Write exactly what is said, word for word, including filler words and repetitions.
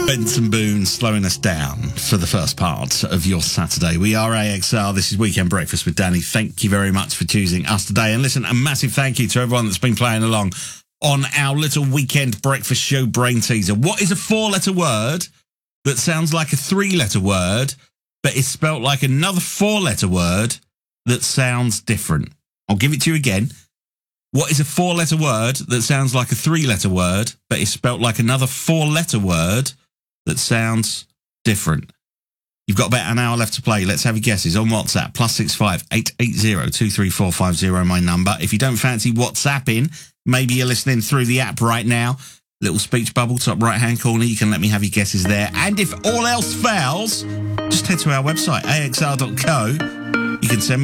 Benson Boone slowing us down for the first part of your Saturday. We are A X R. This is Weekend Breakfast with Danny. Thank you very much for choosing us today. And listen, a massive thank you to everyone that's been playing along on our little Weekend Breakfast show brain teaser. What is a four-letter word that sounds like a three-letter word, but is spelt like another four-letter word that sounds different? I'll give it to you again. What is a four-letter word that sounds like a three-letter word, but is spelt like another four-letter word that sounds different? You've got about an hour left to play. Let's have your guesses on WhatsApp. Plus six five eight eight zero two three four five zero, my number. If you don't fancy WhatsApping, maybe you're listening through the app right now. Little speech bubble, top right-hand corner. You can let me have your guesses there. And if all else fails, just head to our website, A X R dot co. You can send